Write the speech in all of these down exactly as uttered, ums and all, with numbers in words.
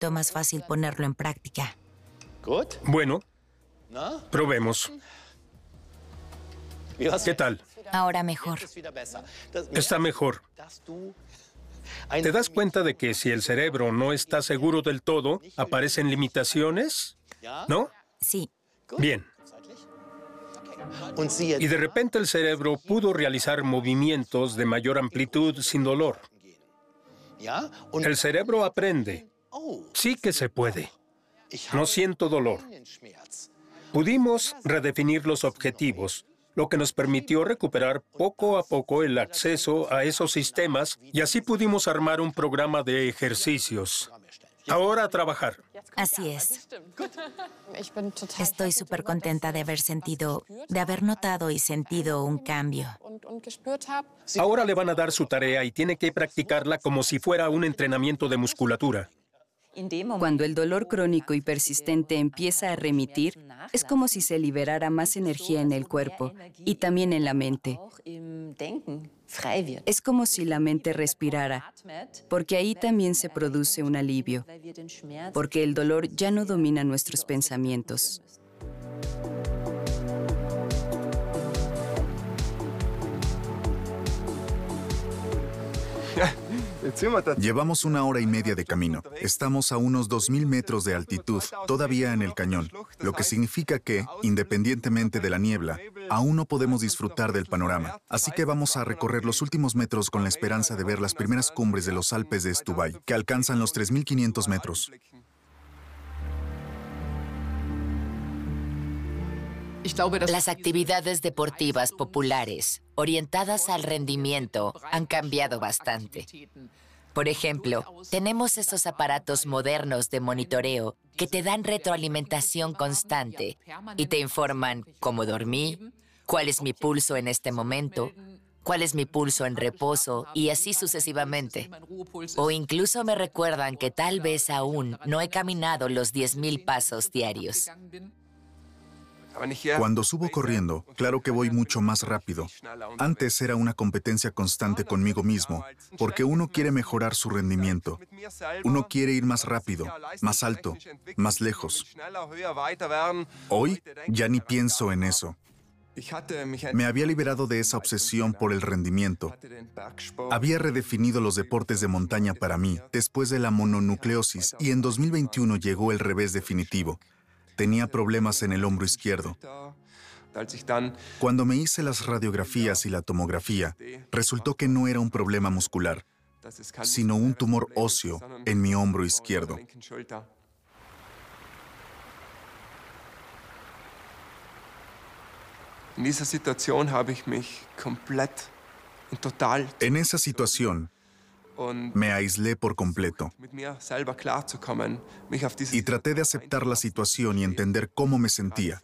poquito más fácil ponerlo en práctica. Bueno, probemos. ¿Qué tal? Ahora mejor. Está mejor. ¿Te das cuenta de que si el cerebro no está seguro del todo, aparecen limitaciones? ¿No? Sí. Bien. Y de repente el cerebro pudo realizar movimientos de mayor amplitud sin dolor. El cerebro aprende. Sí que se puede. No siento dolor. Pudimos redefinir los objetivos, lo que nos permitió recuperar poco a poco el acceso a esos sistemas y así pudimos armar un programa de ejercicios. Ahora a trabajar. Así es. Estoy súper contenta de haber sentido, de haber notado y sentido un cambio. Ahora le van a dar su tarea y tiene que practicarla como si fuera un entrenamiento de musculatura. Cuando el dolor crónico y persistente empieza a remitir, es como si se liberara más energía en el cuerpo y también en la mente. Es como si la mente respirara, porque ahí también se produce un alivio, porque el dolor ya no domina nuestros pensamientos. Llevamos una hora y media de camino. Estamos a unos dos mil metros de altitud, todavía en el cañón, lo que significa que, independientemente de la niebla, aún no podemos disfrutar del panorama. Así que vamos a recorrer los últimos metros con la esperanza de ver las primeras cumbres de los Alpes de Stubai, que alcanzan los tres mil quinientos metros. Las actividades deportivas populares orientadas al rendimiento han cambiado bastante. Por ejemplo, tenemos esos aparatos modernos de monitoreo que te dan retroalimentación constante y te informan cómo dormí, cuál es mi pulso en este momento, cuál es mi pulso en reposo y así sucesivamente. O incluso me recuerdan que tal vez aún no he caminado los diez mil pasos diarios. Cuando subo corriendo, claro que voy mucho más rápido. Antes era una competencia constante conmigo mismo, porque uno quiere mejorar su rendimiento. Uno quiere ir más rápido, más alto, más lejos. Hoy ya ni pienso en eso. Me había liberado de esa obsesión por el rendimiento. Había redefinido los deportes de montaña para mí después de la mononucleosis y en dos mil veintiuno llegó el revés definitivo. Tenía problemas en el hombro izquierdo. Cuando me hice las radiografías y la tomografía, resultó que no era un problema muscular, sino un tumor óseo en mi hombro izquierdo. En esa situación, me aislé por completo y traté de aceptar la situación y entender cómo me sentía,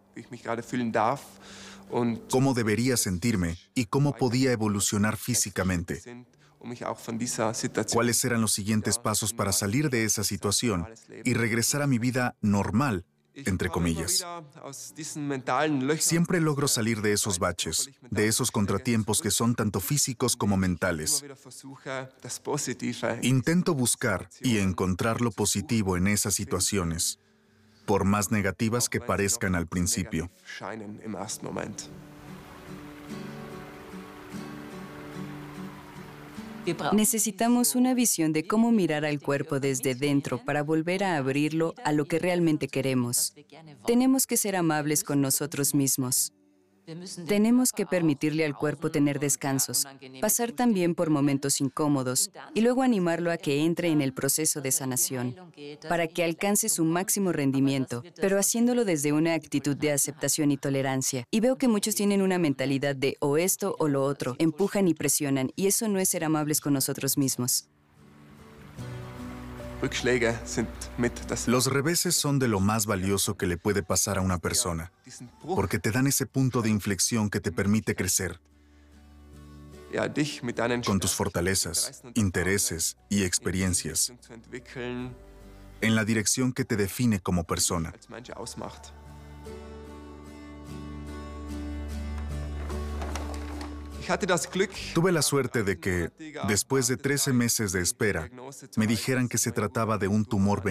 cómo debería sentirme y cómo podía evolucionar físicamente. ¿Cuáles eran los siguientes pasos para salir de esa situación y regresar a mi vida normal, entre comillas? Siempre logro salir de esos baches, de esos contratiempos que son tanto físicos como mentales. Intento buscar y encontrar lo positivo en esas situaciones, por más negativas que parezcan al principio. Necesitamos una visión de cómo mirar al cuerpo desde dentro para volver a abrirlo a lo que realmente queremos. Tenemos que ser amables con nosotros mismos. Tenemos que permitirle al cuerpo tener descansos, pasar también por momentos incómodos y luego animarlo a que entre en el proceso de sanación, para que alcance su máximo rendimiento, pero haciéndolo desde una actitud de aceptación y tolerancia. Y veo que muchos tienen una mentalidad de o esto o lo otro, empujan y presionan, y eso no es ser amables con nosotros mismos. Los reveses son de lo más valioso que le puede pasar a una persona, porque te dan ese punto de inflexión que te permite crecer con tus fortalezas, intereses y experiencias en la dirección que te define como persona. Tuve la suerte de que, después de trece meses de espera, me dijeran que se trataba de un tumor benigno.